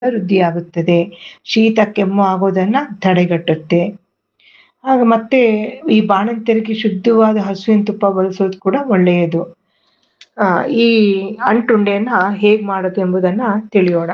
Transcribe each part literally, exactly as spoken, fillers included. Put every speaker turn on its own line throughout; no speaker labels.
ವೃದ್ಧಿಯಾಗುತ್ತದೆ. ಶೀತ ಕೆಮ್ಮು ಆಗೋದನ್ನ ತಡೆಗಟ್ಟುತ್ತೆ. ಆಗ ಮತ್ತೆ ಈ ಬಾಣಂತಿಯರಿಗೆ ಶುದ್ಧವಾದ ಹಸುವಿನ ತುಪ್ಪ ಬಳಸೋದು ಕೂಡ ಒಳ್ಳೆಯದು. ಆ ಈ ಅಂಟುಂಡೆಯನ್ನ ಹೇಗ್ ಮಾಡೋದು ಎಂಬುದನ್ನ ತಿಳಿಯೋಣ.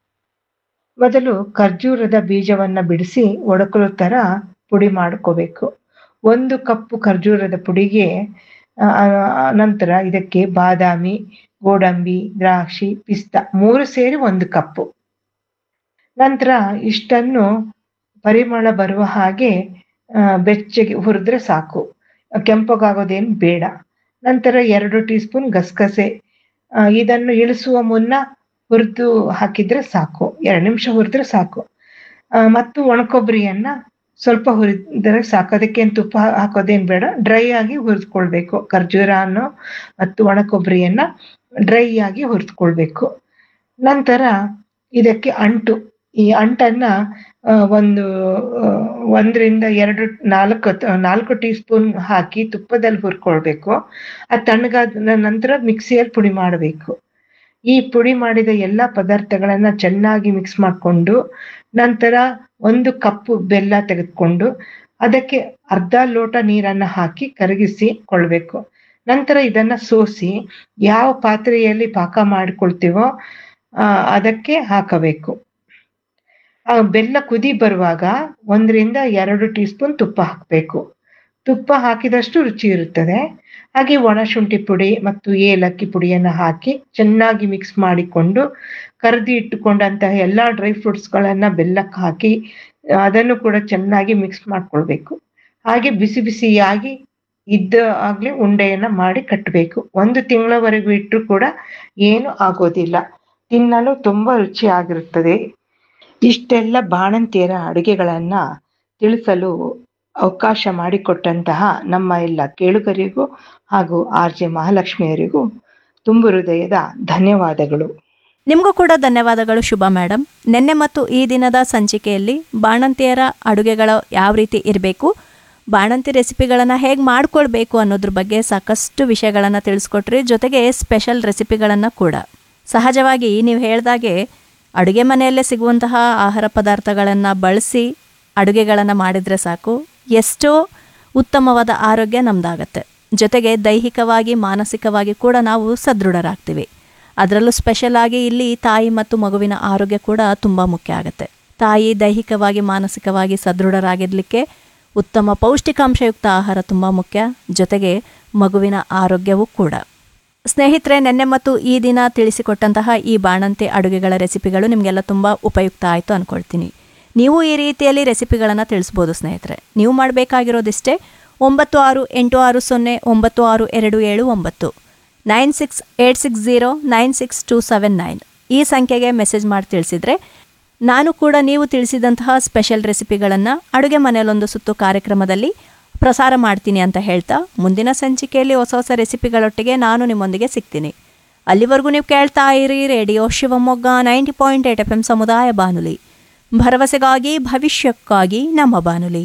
ಮೊದಲು ಖರ್ಜೂರದ ಬೀಜವನ್ನ ಬಿಡಿಸಿ ಒಡಕಲು ತರ ಪುಡಿ ಮಾಡ್ಕೋಬೇಕು. ಒಂದು ಕಪ್ಪು ಖರ್ಜೂರದ ಪುಡಿಗೆ ಆ ನಂತರ ಇದಕ್ಕೆ ಬಾದಾಮಿ, ಗೋಡಂಬಿ, ದ್ರಾಕ್ಷಿ, ಪಿಸ್ತಾ ಮೂರು ಸೇರಿ ಒಂದು ಕಪ್ಪು. ನಂತರ ಇಷ್ಟನ್ನು ಪರಿಮಳ ಬರುವ ಹಾಗೆ ಆ ಬೆಚ್ಚಗೆ ಹುರಿದ್ರೆ ಸಾಕು. ಕೆಂಪಗಾಗೋದೇನು ಬೇಡ. ನಂತರ ಎರಡು ಟೀ ಸ್ಪೂನ್ ಗಸಗಸೆ, ಆ ಇದನ್ನು ಇಳಿಸುವ ಮುನ್ನ ಹುರಿದು ಹಾಕಿದ್ರೆ ಸಾಕು. ಎರಡು ನಿಮಿಷ ಹುರಿದ್ರೆ ಸಾಕು. ಆ ಮತ್ತು ಒಣಕೊಬ್ಬರಿಯನ್ನ ಸ್ವಲ್ಪ ಹುರಿದರೆ ಸಾಕು. ಅದಕ್ಕೇನು ತುಪ್ಪ ಹಾಕೋದೇನು ಬೇಡ. ಡ್ರೈ ಆಗಿ ಹುರಿದ್ಕೊಳ್ಬೇಕು. ಖರ್ಜೂರನ್ನು ಮತ್ತು ಒಣಕೊಬ್ಬರಿಯನ್ನ ಡ್ರೈ ಆಗಿ ಹುರಿದ್ಕೊಳ್ಬೇಕು. ನಂತರ ಇದಕ್ಕೆ ಅಂಟು, ಈ ಅಂಟನ್ನ ಒಂದು ಒಂದರಿಂದ ಎರಡು ನಾಲ್ಕು ನಾಲ್ಕು ಟೀ ಸ್ಪೂನ್ ಹಾಕಿ ತುಪ್ಪದಲ್ಲಿ ಹುರ್ಕೊಳ್ಬೇಕು. ಅದು ತಣ್ಣಗಾದ ನಂತರ ಮಿಕ್ಸಿಯಲ್ಲಿ ಪುಡಿ ಮಾಡಬೇಕು. ಈ ಪುಡಿ ಮಾಡಿದ ಎಲ್ಲಾ ಪದಾರ್ಥಗಳನ್ನ ಚೆನ್ನಾಗಿ ಮಿಕ್ಸ್ ಮಾಡಿಕೊಂಡು ನಂತರ ಒಂದು ಕಪ್ಪು ಬೆಲ್ಲ ತೆಗೆದುಕೊಂಡು ಅದಕ್ಕೆ ಅರ್ಧ ಲೋಟ ನೀರನ್ನ ಹಾಕಿ ಕರಗಿಸಿ ಕೊಳ್ಬೇಕು. ನಂತರ ಇದನ್ನ ಸೋಸಿ ಯಾವ ಪಾತ್ರೆಯಲ್ಲಿ ಪಾಕ ಮಾಡಿಕೊಳ್ತೀವೋ ಆ ಅದಕ್ಕೆ ಹಾಕಬೇಕು. ಆ ಬೆಲ್ಲ ಕುದಿ ಬರುವಾಗ ಒಂದರಿಂದ ಎರಡು ಟೀ ಸ್ಪೂನ್ ತುಪ್ಪ ಹಾಕಬೇಕು. ತುಪ್ಪ ಹಾಕಿದಷ್ಟು ರುಚಿ ಇರುತ್ತದೆ. ಹಾಗೆ ಒಣಶುಂಠಿ ಪುಡಿ ಮತ್ತು ಏಲಕ್ಕಿ ಪುಡಿಯನ್ನ ಹಾಕಿ ಚೆನ್ನಾಗಿ ಮಿಕ್ಸ್ ಮಾಡಿಕೊಂಡು ಕರ್ದಿ ಇಟ್ಟುಕೊಂಡಂತಹ ಎಲ್ಲಾ ಡ್ರೈ ಫ್ರೂಟ್ಸ್ಗಳನ್ನ ಬೆಲ್ಲಕ್ಕೆ ಹಾಕಿ ಅದನ್ನು ಕೂಡ ಚೆನ್ನಾಗಿ ಮಿಕ್ಸ್ ಮಾಡ್ಕೊಳ್ಬೇಕು. ಹಾಗೆ ಬಿಸಿ ಬಿಸಿಯಾಗಿ ಇದ್ದ ಆಗ್ಲೇ ಉಂಡೆಯನ್ನ ಮಾಡಿ ಕಟ್ಟಬೇಕು. ಒಂದು ತಿಂಗಳವರೆಗೂ ಇಟ್ಟರು ಕೂಡ ಏನು ಆಗೋದಿಲ್ಲ. ತಿನ್ನಲು ತುಂಬಾ ರುಚಿಯಾಗಿರುತ್ತದೆ. ಇಷ್ಟೆಲ್ಲ ಬಾಣಂತಿಯರ ಅಡುಗೆಗಳನ್ನ ತಿಳಿಸಲು ಅವಕಾಶ ಮಾಡಿಕೊಟ್ಟಂತಹ ನಮ್ಮ ಎಲ್ಲ ಕೇಳುಗರಿಗೂ ಹಾಗೂ ಆರ್ ಜೆ ಮಹಾಲಕ್ಷ್ಮಿಯರಿಗೂ ತುಂಬು ಹೃದಯದ ಧನ್ಯವಾದಗಳು.
ನಿಮಗೂ ಕೂಡ ಧನ್ಯವಾದಗಳು ಶುಭ ಮೇಡಮ್. ನಿನ್ನೆ ಮತ್ತು ಈ ದಿನದ ಸಂಚಿಕೆಯಲ್ಲಿ ಬಾಣಂತಿಯರ ಅಡುಗೆಗಳು ಯಾವ ರೀತಿ ಇರಬೇಕು, ಬಾಣಂತಿ ರೆಸಿಪಿಗಳನ್ನು ಹೇಗೆ ಮಾಡ್ಕೊಳ್ಬೇಕು ಅನ್ನೋದ್ರ ಬಗ್ಗೆ ಸಾಕಷ್ಟು ವಿಷಯಗಳನ್ನು ತಿಳಿಸ್ಕೊಟ್ರಿ. ಜೊತೆಗೆ ಸ್ಪೆಷಲ್ ರೆಸಿಪಿಗಳನ್ನು ಕೂಡ. ಸಹಜವಾಗಿ ನೀವು ಹೇಳ್ದಾಗೆ ಅಡುಗೆ ಮನೆಯಲ್ಲೇ ಸಿಗುವಂತಹ ಆಹಾರ ಪದಾರ್ಥಗಳನ್ನು ಬಳಸಿ ಅಡುಗೆಗಳನ್ನು ಮಾಡಿದರೆ ಸಾಕು, ಎಷ್ಟೋ ಉತ್ತಮವಾದ ಆರೋಗ್ಯ ನಮ್ಮದಾಗತ್ತೆ. ಜೊತೆಗೆ ದೈಹಿಕವಾಗಿ ಮಾನಸಿಕವಾಗಿ ಕೂಡ ನಾವು ಸದೃಢರಾಗ್ತೀವಿ. ಅದರಲ್ಲೂ ಸ್ಪೆಷಲ್ ಆಗಿ ಇಲ್ಲಿ ತಾಯಿ ಮತ್ತು ಮಗುವಿನ ಆರೋಗ್ಯ ಕೂಡ ತುಂಬ ಮುಖ್ಯ ಆಗುತ್ತೆ. ತಾಯಿ ದೈಹಿಕವಾಗಿ ಮಾನಸಿಕವಾಗಿ ಸದೃಢರಾಗಿರಲಿಕ್ಕೆ ಉತ್ತಮ ಪೌಷ್ಟಿಕಾಂಶಯುಕ್ತ ಆಹಾರ ತುಂಬ ಮುಖ್ಯ. ಜೊತೆಗೆ ಮಗುವಿನ ಆರೋಗ್ಯವೂ ಕೂಡ. ಸ್ನೇಹಿತರೆ, ನೆನ್ನೆ ಮತ್ತು ಈ ದಿನ ತಿಳಿಸಿಕೊಟ್ಟಂತಹ ಈ ಬಾಣಂತಿ ಅಡುಗೆಗಳ ರೆಸಿಪಿಗಳು ನಿಮಗೆಲ್ಲ ತುಂಬ ಉಪಯುಕ್ತ ಆಯಿತು ಅಂದ್ಕೊಳ್ತೀನಿ. ನೀವು ಈ ರೀತಿಯಲ್ಲಿ ರೆಸಿಪಿಗಳನ್ನು ತಿಳಿಸ್ಬೋದು ಸ್ನೇಹಿತರೆ. ನೀವು ಮಾಡಬೇಕಾಗಿರೋದಿಷ್ಟೇ, ಒಂಬತ್ತು ಆರು ಎಂಟು ಆರು ಸೊನ್ನೆ ಒಂಬತ್ತು ಆರು ಎರಡು ಏಳು ಒಂಬತ್ತು nine six eight six zero nine six two seven nine ಈ ಸಂಖ್ಯೆಗೆ ಮೆಸೇಜ್ ಮಾಡಿ ತಿಳಿಸಿದರೆ ನಾನು ಕೂಡ ನೀವು ತಿಳಿಸಿದಂತಹ ಸ್ಪೆಷಲ್ ರೆಸಿಪಿಗಳನ್ನು ಅಡುಗೆ ಮನೆಯಲ್ಲೊಂದು ಸುತ್ತು ಕಾರ್ಯಕ್ರಮದಲ್ಲಿ ಪ್ರಸಾರ ಮಾಡ್ತೀನಿ ಅಂತ ಹೇಳ್ತಾ, ಮುಂದಿನ ಸಂಚಿಕೆಯಲ್ಲಿ ಹೊಸ ಹೊಸ ರೆಸಿಪಿಗಳೊಟ್ಟಿಗೆ ನಾನು ನಿಮ್ಮೊಂದಿಗೆ ಸಿಗ್ತೀನಿ. ಅಲ್ಲಿವರೆಗೂ ನೀವು ಕೇಳ್ತಾ ಇರಿ radio Shivamogga ninety point eight F M ಸಮುದಾಯ ಬಾನುಲಿ, ಭರವಸೆಗಾಗಿ ಭವಿಷ್ಯಕ್ಕಾಗಿ ನಮ್ಮ ಬಾನುಲಿ.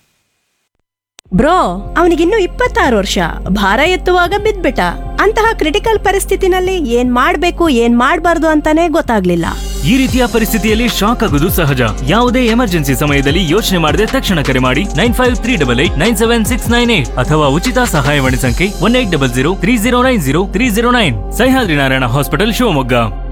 ಬ್ರೋ, ಅವನಿಗಿನ್ನೂ ಇಪ್ಪತ್ತಾರು ವರ್ಷ, ಭಾರ ಎತ್ತುವಾಗ ಬಿದ್ಬಿಟ್ಟ. ಅಂತಹ ಕ್ರಿಟಿಕಲ್ ಪರಿಸ್ಥಿತಿನಲ್ಲಿ ಏನ್ ಮಾಡ್ಬೇಕು ಏನ್ ಮಾಡ್ಬಾರ್ದು ಅಂತಾನೆ ಗೊತ್ತಾಗ್ಲಿಲ್ಲ.
ಈ ರೀತಿಯ ಪರಿಸ್ಥಿತಿಯಲ್ಲಿ ಶಾಕ್ ಆಗುವುದು ಸಹಜ. ಯಾವುದೇ ಎಮರ್ಜೆನ್ಸಿ ಸಮಯದಲ್ಲಿ ಯೋಚನೆ ಮಾಡದೆ ತಕ್ಷಣ ಕರೆ ಮಾಡಿ nine five three double eight nine seven six nine eight ಅಥವಾ ಉಚಿತ ಸಹಾಯವಾಣಿ ಸಂಖ್ಯೆ one eight double zero three zero nine zero three zero nine. Sahyadri Narayana hospital Shivamogga.